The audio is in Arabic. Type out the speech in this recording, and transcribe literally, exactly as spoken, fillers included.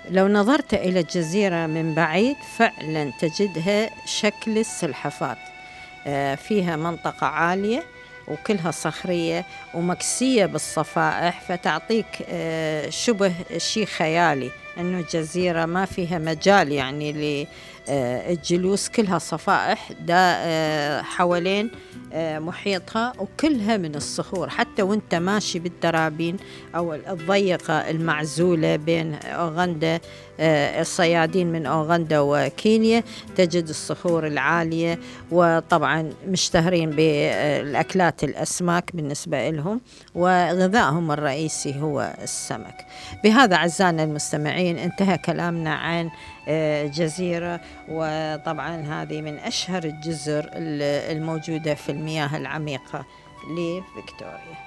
لو نظرت إلى الجزيرة من بعيد فعلا تجدها شكل السلحفاة، فيها منطقة عالية وكلها صخرية ومكسية بالصفائح، فتعطيك شبه شيء خيالي أنه الجزيرة ما فيها مجال يعني للجلوس، كلها صفائح دا حوالين محيطها وكلها من الصخور. حتى وانت ماشي بالدرابين أو الضيقة المعزولة بين أوغندا، الصيادين من أوغندا وكينيا، تجد الصخور العالية. وطبعا مشتهرين بالأكلات الأسماك بالنسبة لهم، وغذائهم الرئيسي هو السمك. بهذا أعزائنا المستمعين انتهى كلامنا عن جزيرة، وطبعا هذه من أشهر الجزر الموجودة في المياه العميقة لفيكتوريا.